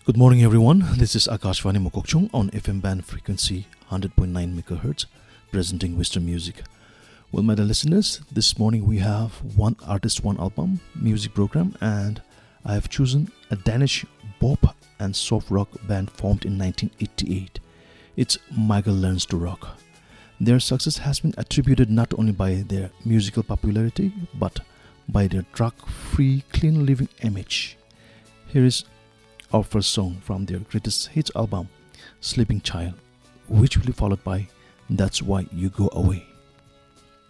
Good morning, everyone. This is Akashvani Mokokchung on FM band frequency 100.9 MHz, presenting Western music. Well, my dear listeners, this morning we have One Artist, One Album music program, and I have chosen a Danish bop and soft rock band formed in 1988. It's Michael Learns to Rock. Their success has been attributed not only by their musical popularity, but by their drug-free, clean living image. Here is our first song from their greatest hits album, Sleeping Child, which will be followed by That's Why You Go Away.